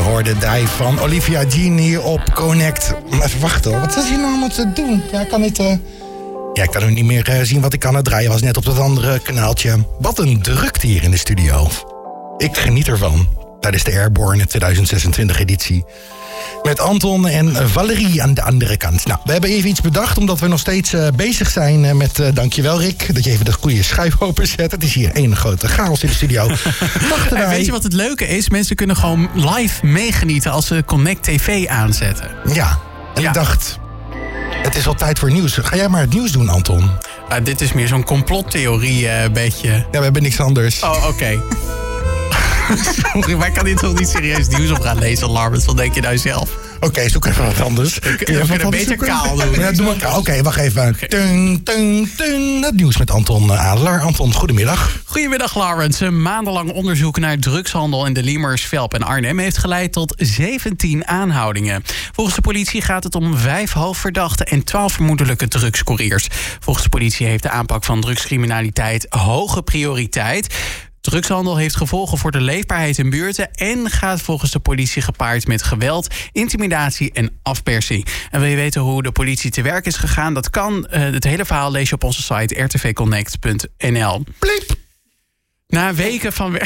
hoorde Die van Olivia Genie op Connect. Maar even wachten hoor, wat is hier nou allemaal te doen? Ja, ik kan niet... Ja, ik kan nu niet meer zien wat ik kan draaien. Was net op dat andere kanaaltje. Wat een drukte hier in de studio. Ik geniet ervan. Tijdens de Airborne 2026 editie. Met Anton en Valerie aan de andere kant. Nou, we hebben even iets bedacht, omdat we nog steeds bezig zijn met... dankjewel Rick, dat je even de goede schuif openzet. Het is hier één grote chaos in de studio. En weet je wat het leuke is? Mensen kunnen gewoon live meegenieten als ze Connect TV aanzetten. Ja, en ik dacht... Het is al tijd voor nieuws. Ga jij maar het nieuws doen, Anton? Dit is meer zo'n complottheorie, beetje. Ja, we hebben niks anders. Oh, oké. Sorry, maar ik kan dit toch niet serieus nieuws op gaan lezen, Larbert? Wat denk je nou zelf? Oké, zoek even wat anders. We kunnen beter kaal doen. Ja, doe maar kaal. Oké, wacht even. Okay. Het nieuws met Anton Adelaar. Anton, goedemiddag. Goedemiddag, Lawrence. Een maandenlang onderzoek naar drugshandel in de Liemers, Velp en Arnhem heeft geleid tot 17 aanhoudingen. Volgens de politie gaat het om 5 hoofdverdachten en 12 vermoedelijke drugscouriers. Volgens de politie heeft de aanpak van drugscriminaliteit hoge prioriteit. Drugshandel heeft gevolgen voor de leefbaarheid in buurten en gaat volgens de politie gepaard met geweld, intimidatie en afpersing. En wil je weten hoe de politie te werk is gegaan? Dat kan. Het hele verhaal lees je op onze site rtvconnect.nl. Pliep. Na weken van...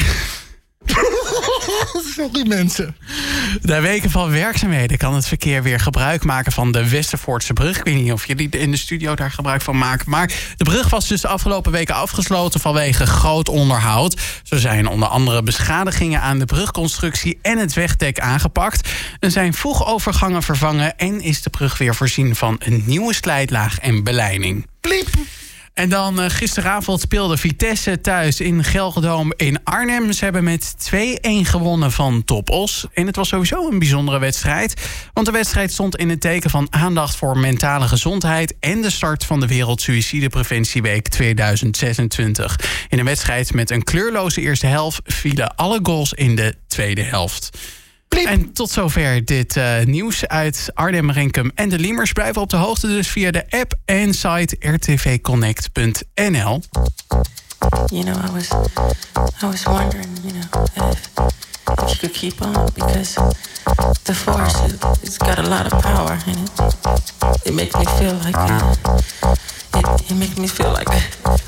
Sorry mensen. Na weken van werkzaamheden kan het verkeer weer gebruik maken van de Westervoortse brug. Ik weet niet of jullie in de studio daar gebruik van maken. Maar de brug was dus de afgelopen weken afgesloten vanwege groot onderhoud. Zo zijn onder andere beschadigingen aan de brugconstructie en het wegdek aangepakt. Er zijn voegovergangen vervangen en is de brug weer voorzien van een nieuwe slijtlaag en beleiding. Pliep. En dan gisteravond speelde Vitesse thuis in Gelredome in Arnhem. Ze hebben met 2-1 gewonnen van Top Os. En het was sowieso een bijzondere wedstrijd. Want de wedstrijd stond in het teken van aandacht voor mentale gezondheid en de start van de Wereldsuïcidepreventieweek 2026. In een wedstrijd met een kleurloze eerste helft vielen alle goals in de tweede helft. Pliep. En tot zover dit nieuws uit Arnhem, Renkum en de Liemers. Blijven op de hoogte dus via de app en site rtvconnect.nl. You know, I was wondering, you know, if you could keep on, because the force, it's got a lot of power in it. It makes me feel like, it makes me feel like